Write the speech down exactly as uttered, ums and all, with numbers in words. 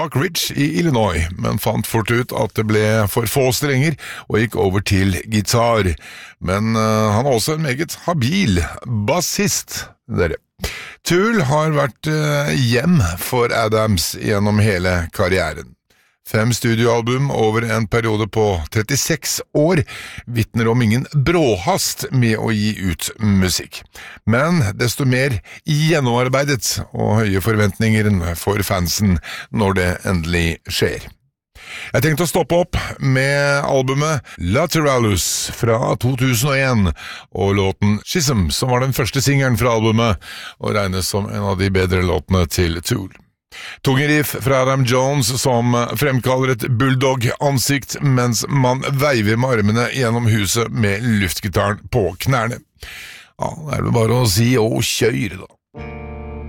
Rock Ridge i Illinois, men fant fort ut at det ble for få strenger og gikk over til gitar. Men uh, han er også en meget habil bassist, dere. Tool har vært uh, hjem for Adams gjennom hele karrieren. Fem studioalbum over en periode på trettiseks år vittner om ingen bråhast med å gi ut musikk. Men desto mer gjennomarbeidet og høye forventninger for fansen når det endelig skjer. Jeg tenkte å stoppe opp med albumet Lateralus fra to tusen og en og låten Schism, som var den første singelen fra albumet og regnes som en av de bedre låtene til Tool. Tunge riff fra Adam Jones som fremkaller et bulldog-ansikt mens man veiver med armene gjennom huset med luftgitaren på knærne. Ja, det er vel bare å si å kjøre da.